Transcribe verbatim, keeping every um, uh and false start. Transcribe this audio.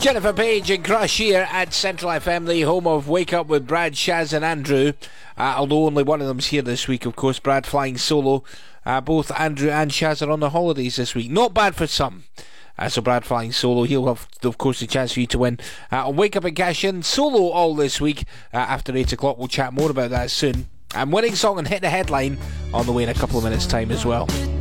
Jennifer Page and Crush here at Central F M, the home of Wake Up with Brad, Shaz and Andrew. Uh, although only one of them's here this week, of course. Brad flying solo. Uh, both Andrew and Shaz are on the holidays this week. Not bad for some. Uh, so Brad flying solo. He'll have, of course, the chance for you to win uh, on Wake Up and Cash In solo all this week. Uh, after eight o'clock, we'll chat more about that soon. And winning song and hit the headline on the way in a couple of minutes' time as well.